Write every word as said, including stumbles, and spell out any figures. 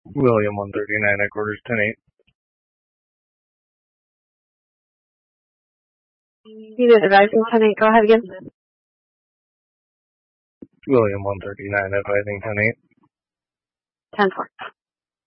William one thirty-nine at quarters ten eight. Unit advising ten eight, go ahead again. William one thirty-nine advising ten eight. ten four.